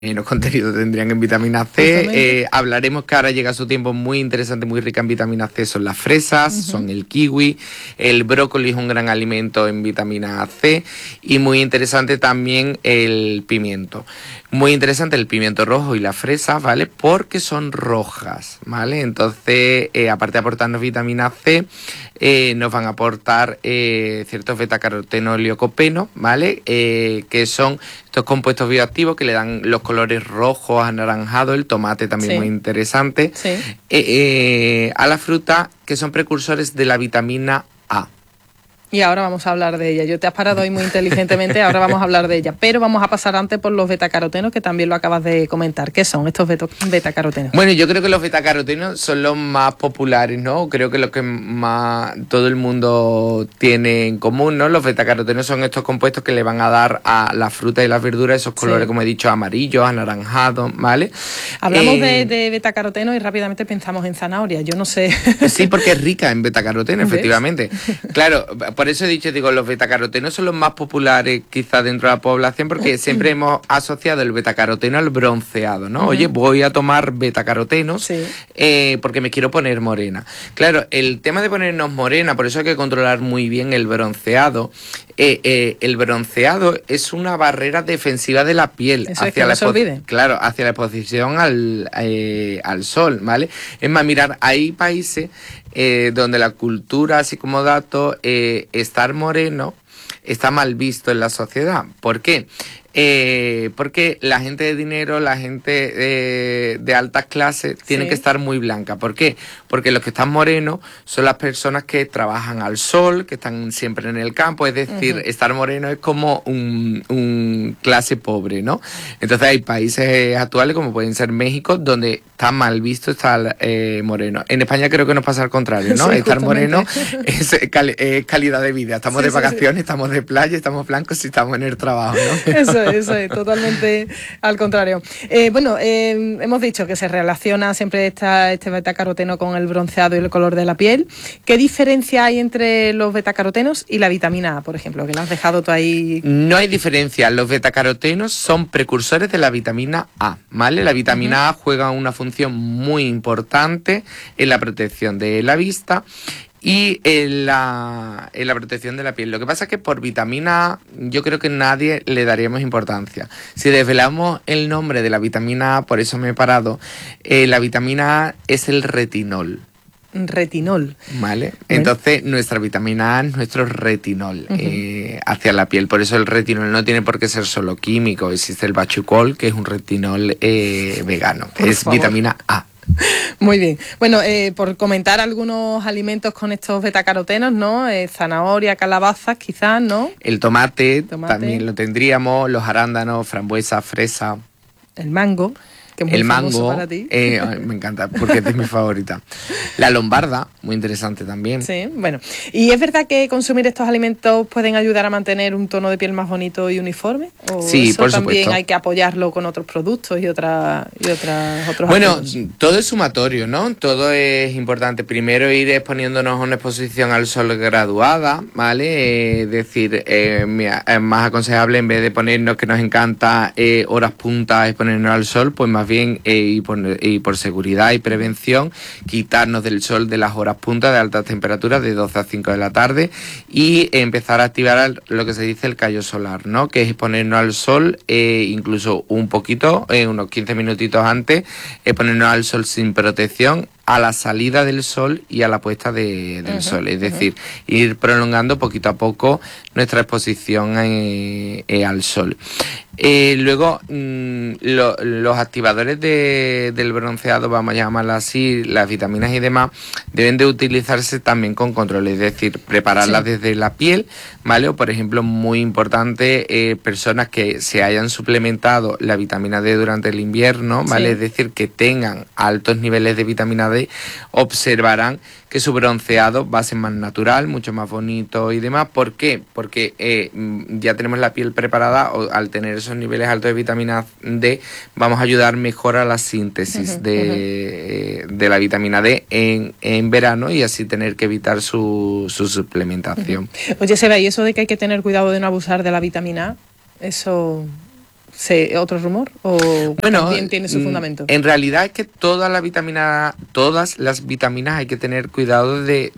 menos contenido tendrían en vitamina C. Hablaremos que ahora llega su tiempo muy interesante, muy rica en vitamina C, son las fresas, son el kiwi, el brócoli es un gran alimento en vitamina C y muy interesante también el pimiento. Muy interesante el pimiento rojo y las fresas, ¿vale? Porque son rojas, ¿vale? Entonces, aparte de aportarnos vitamina C, nos van a aportar ciertos betacarotenos y leucopenos, ¿vale? Que son estos compuestos bioactivos que le dan los colores rojos, anaranjados, el tomate también muy interesante, a la fruta, que son precursores de la vitamina A. Y ahora vamos a hablar de ella. Yo te has parado ahí muy inteligentemente, ahora vamos a hablar de ella. Pero vamos a pasar antes por los betacarotenos, que también lo acabas de comentar. ¿Qué son estos betacarotenos? Bueno, yo creo que los betacarotenos son los más populares, ¿no? Creo que los que más todo el mundo tiene en común, ¿no? Los betacarotenos son estos compuestos que le van a dar a la fruta y las verduras esos colores, como he dicho, amarillos, anaranjados, ¿vale? Hablamos de betacarotenos y rápidamente pensamos en zanahoria. Yo no sé. Sí, porque es rica en betacaroteno, efectivamente. Claro, por eso he dicho, digo, los betacarotenos son los más populares quizás dentro de la población, porque siempre hemos asociado el betacaroteno al bronceado, ¿no? Oye, voy a tomar betacarotenos porque me quiero poner morena. Claro, el tema de ponernos morena, por eso hay que controlar muy bien el bronceado. El bronceado es una barrera defensiva de la piel hacia la exposición al sol, ¿vale? Es más, mirar, hay países donde la cultura, así como dato, estar moreno está mal visto en la sociedad. ¿Por qué? Porque la gente de dinero, la gente de altas clases tiene que estar muy blanca. ¿Por qué? Porque los que están morenos son las personas que trabajan al sol, que están siempre en el campo, es decir, estar moreno es como un clase pobre, ¿no? Entonces hay países actuales como pueden ser México, donde está mal visto estar moreno. En España creo que nos pasa al contrario, ¿no? Estar moreno es calidad de vida. Estamos de vacaciones, estamos de playa, estamos blancos y estamos en el trabajo, ¿no? Eso es, totalmente al contrario. Hemos dicho que se relaciona siempre este betacaroteno con el bronceado y el color de la piel. ¿Qué diferencia hay entre los betacarotenos y la vitamina A, por ejemplo, que la has dejado tú ahí? No hay diferencia. Los betacarotenos son precursores de la vitamina A, ¿vale? La vitamina A juega una función muy importante en la protección de la vista y en la protección de la piel. Lo que pasa es que por vitamina A yo creo que nadie le daríamos importancia. Si desvelamos el nombre de la vitamina A, por eso me he parado, la vitamina A es el retinol. Retinol. Vale, entonces nuestra vitamina A es nuestro retinol hacia la piel. Por eso el retinol no tiene por qué ser solo químico. Existe el bachucol, que es un retinol vegano. Es vitamina A. Muy bien. Bueno, por comentar algunos alimentos con estos betacarotenos, ¿no? Zanahoria, calabazas, quizás, ¿no? El tomate también lo tendríamos, los arándanos, frambuesa, fresa. El mango. El mango, para ti. Me encanta porque es mi favorita. La lombarda, muy interesante también. Sí, bueno. ¿Y es verdad que consumir estos alimentos pueden ayudar a mantener un tono de piel más bonito y uniforme? ¿O sí, eso por también supuesto. Hay que apoyarlo con otros productos y otros bueno, alimentos? Todo es sumatorio, ¿no? Todo es importante. Primero ir exponiéndonos a una exposición al sol graduada, ¿vale? Es decir, es más aconsejable, en vez de ponernos, que nos encanta horas puntas, exponernos al sol, pues más bien y por seguridad y prevención, quitarnos del sol de las horas punta de altas temperaturas de 12 a 5 de la tarde y empezar a activar lo que se dice el callo solar, ¿no? Que es exponernos al sol incluso un poquito, unos 15 minutitos antes, ponernos al sol sin protección, a la salida del sol y a la puesta del sol, es decir, ir prolongando poquito a poco nuestra exposición al sol. Luego, los activadores del bronceado, vamos a llamarlo así, las vitaminas y demás, deben de utilizarse también con control, es decir, prepararlas desde la piel, ¿vale? O, por ejemplo, muy importante, personas que se hayan suplementado la vitamina D durante el invierno, ¿vale? Es decir, que tengan altos niveles de vitamina D, observarán que su bronceado va a ser más natural, mucho más bonito y demás. ¿Por qué? Porque ya tenemos la piel preparada, al tener esos niveles altos de vitamina D, vamos a ayudar mejor a la síntesis de la vitamina D en verano y así tener que evitar su suplementación. Oye, Seba, ¿y eso de que hay que tener cuidado de no abusar de la vitamina A? Eso ¿Otro rumor? ¿O también tiene su fundamento? En realidad es que todas las vitaminas hay que tener cuidado de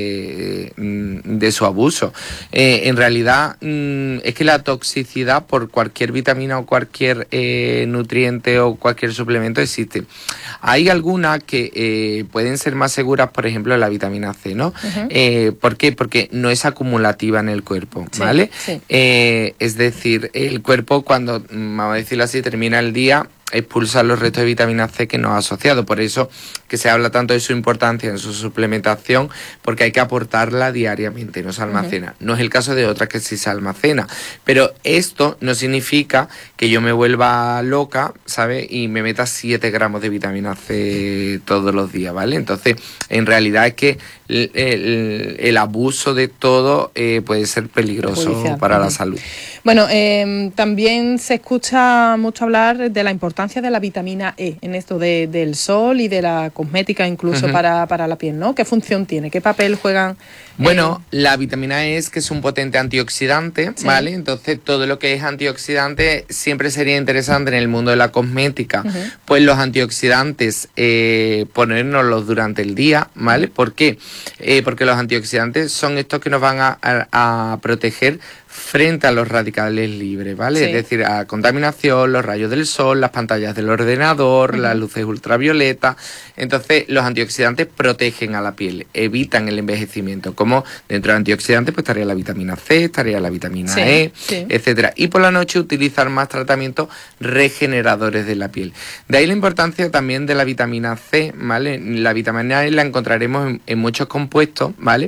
su abuso. En realidad es que la toxicidad por cualquier vitamina o cualquier nutriente o cualquier suplemento existe. Hay algunas que pueden ser más seguras, por ejemplo la vitamina C, ¿no? ¿Por qué? Porque no es acumulativa en el cuerpo, ¿vale? Sí. Es decir, el cuerpo cuando, vamos a decirlo así, termina el día, expulsa los restos de vitamina C que nos ha asociado. Por eso que se habla tanto de su importancia en su suplementación, porque hay que aportarla diariamente, no se almacena. No es el caso de otras que sí se almacena. Pero esto no significa que yo me vuelva loca, ¿sabes? Y me meta 7 gramos de vitamina C todos los días, ¿vale? Entonces, en realidad es que el abuso de todo puede ser peligroso para la salud. Bueno, también se escucha mucho hablar de la importancia de la vitamina E en esto del sol y de la cosmética incluso para la piel, ¿no? ¿Qué función tiene? ¿Qué papel juegan? Bueno, la vitamina E es que es un potente antioxidante, sí, ¿vale? Entonces todo lo que es antioxidante siempre sería interesante en el mundo de la cosmética, pues los antioxidantes ponérnoslos durante el día, ¿vale? ¿Por qué? Porque los antioxidantes son estos que nos van a proteger frente a los radicales libres, ¿vale? Sí. Es decir, a contaminación, los rayos del sol, las pantallas del ordenador, las luces ultravioletas. Entonces, los antioxidantes protegen a la piel, evitan el envejecimiento. Como dentro de antioxidantes, pues estaría la vitamina C, estaría la vitamina E, etcétera. Y por la noche utilizar más tratamientos regeneradores de la piel. De ahí la importancia también de la vitamina C, ¿vale? La vitamina E la encontraremos en muchos compuestos, ¿vale?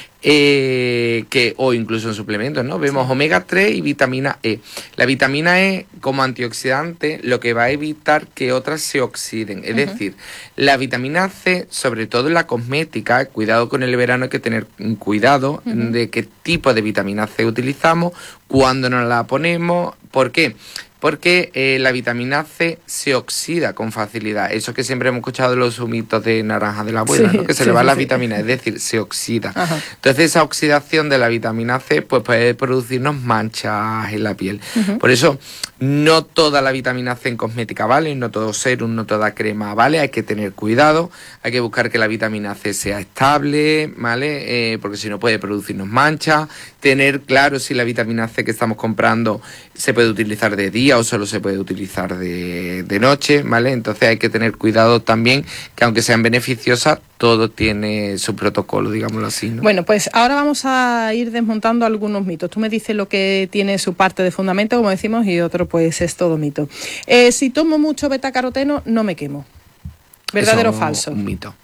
O incluso en suplementos, ¿no? Vemos omega 3 y vitamina E. La vitamina E como antioxidante lo que va a evitar que otras se oxiden. Es decir, la vitamina C, sobre todo en la cosmética, cuidado con el verano, hay que tener cuidado de qué tipo de vitamina C utilizamos, cuándo nos la ponemos. ¿Por qué? Porque la vitamina C se oxida con facilidad. Eso que siempre hemos escuchado de los zumitos de naranja de la abuela, ¿no? Que se le van las vitaminas, es decir, se oxida. Entonces esa oxidación de la vitamina C pues puede producirnos manchas en la piel. Por eso no toda la vitamina C en cosmética vale, no todo serum, no toda crema vale, hay que tener cuidado, hay que buscar que la vitamina C sea estable, ¿vale? Porque si no puede producirnos manchas, tener claro si la vitamina C que estamos comprando se puede utilizar de día o solo se puede utilizar de noche, ¿vale? Entonces hay que tener cuidado también que aunque sean beneficiosas, todo tiene su protocolo, digámoslo así, ¿no? Bueno, pues ahora vamos a ir desmontando algunos mitos. Tú me dices lo que tiene su parte de fundamento, como decimos, y otro pues es todo mito. Si tomo mucho betacaroteno, no me quemo. ¿Verdadero o falso? Un mito.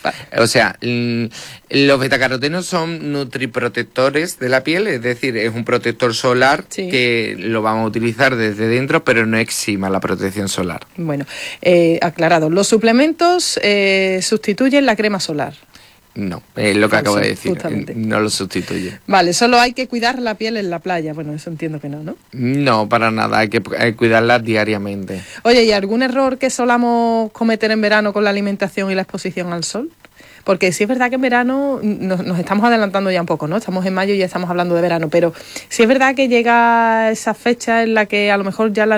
O sea, los betacarotenos son nutriprotectores de la piel, es decir, es un protector solar que lo vamos a utilizar desde dentro, pero no exima la protección solar. Bueno, aclarado, los suplementos sustituyen la crema solar. No, es lo que acabo de decir, no lo sustituye. Vale, solo hay que cuidar la piel en la playa, bueno, eso entiendo que no, ¿no? No, para nada, hay que cuidarla diariamente. Oye, ¿y algún error que solamos cometer en verano con la alimentación y la exposición al sol? Porque sí es verdad que en verano nos estamos adelantando ya un poco, ¿no? Estamos en mayo y ya estamos hablando de verano, pero sí es verdad que llega esa fecha en la que a lo mejor ya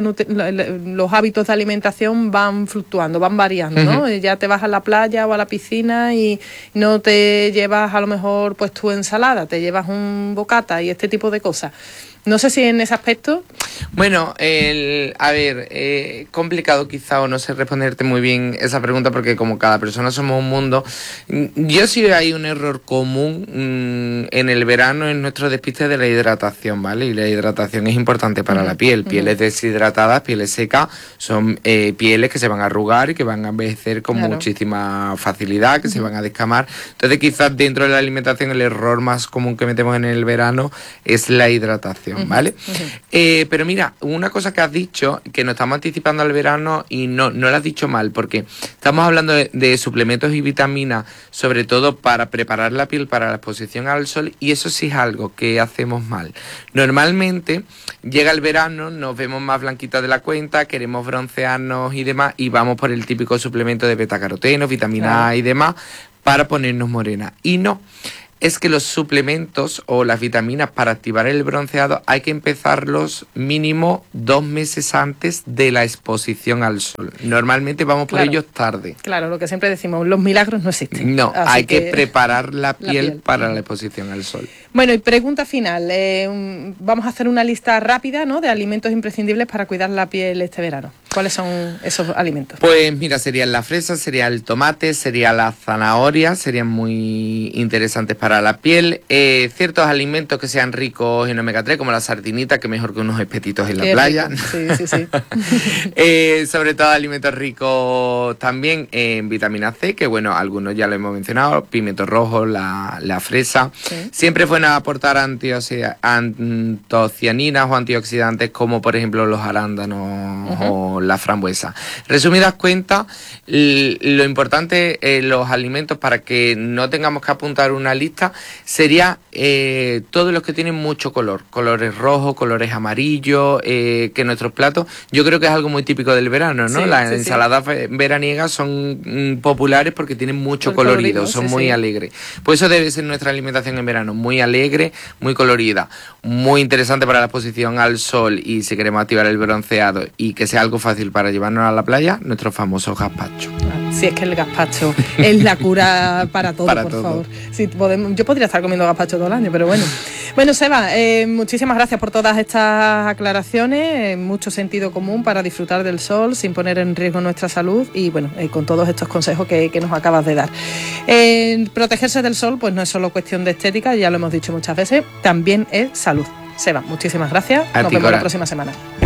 los hábitos de alimentación van fluctuando, van variando, ¿no? Ya te vas a la playa o a la piscina y no te llevas a lo mejor pues tu ensalada, te llevas un bocata y este tipo de cosas. No sé si en ese aspecto... Bueno, complicado quizá o no sé responderte muy bien esa pregunta porque como cada persona somos un mundo. Yo sí hay un error común en el verano en nuestro despiste de la hidratación, ¿vale? Y la hidratación es importante para la piel. Pieles deshidratadas, pieles secas, son pieles que se van a arrugar y que van a envejecer con muchísima facilidad, que se van a descamar. Entonces quizás dentro de la alimentación el error más común que metemos en el verano es la hidratación. ¿Vale? Pero mira, una cosa que has dicho, que nos estamos anticipando al verano y no lo has dicho mal, porque estamos hablando de suplementos y vitaminas, sobre todo para preparar la piel para la exposición al sol, y eso sí es algo que hacemos mal. Normalmente llega el verano, nos vemos más blanquitas de la cuenta, queremos broncearnos y demás, y vamos por el típico suplemento de betacaroteno, vitamina A y demás, para ponernos morena. Y no. es que los suplementos o las vitaminas para activar el bronceado hay que empezarlos mínimo 2 meses antes de la exposición al sol. Normalmente vamos por ellos tarde. Claro, lo que siempre decimos, los milagros no existen. No, hay que preparar la piel para la exposición al sol. Bueno, y pregunta final. Vamos a hacer una lista rápida, ¿no?, de alimentos imprescindibles para cuidar la piel este verano. ¿Cuáles son esos alimentos? Pues mira, serían la fresa, sería el tomate, sería la zanahoria, serían muy interesantes para la piel. Ciertos alimentos que sean ricos en omega 3, como la sardinita, que mejor que unos espetitos en la playa. Sí, sí. Sobre todo alimentos ricos también en vitamina C, que bueno, algunos ya lo hemos mencionado, pimiento rojo, la fresa. Sí. Siempre es bueno aportar antocianinas o antioxidantes, como por ejemplo los arándanos o la frambuesa. Resumidas cuentas, lo importante los alimentos, para que no tengamos que apuntar una lista, sería todos los que tienen mucho color, colores rojos, colores amarillos, que nuestros platos, yo creo que es algo muy típico del verano, ¿no? Las ensaladas veraniegas son populares porque tienen mucho colorido, son muy alegres. Pues eso debe ser nuestra alimentación en verano, muy alegre, muy colorida, muy interesante para la exposición al sol, y si queremos activar el bronceado y que sea algo fácil para llevarnos a la playa, nuestro famoso gazpacho. Sí, es que el gazpacho es la cura para todo, por favor. Sí, yo podría estar comiendo gazpacho todo el año, pero bueno. Bueno, Seba, muchísimas gracias por todas estas aclaraciones, mucho sentido común para disfrutar del sol sin poner en riesgo nuestra salud, y bueno, con todos estos consejos que nos acabas de dar. Protegerse del sol pues no es solo cuestión de estética, ya lo hemos dicho muchas veces, también es salud. Seba, muchísimas gracias. Nos vemos la próxima semana.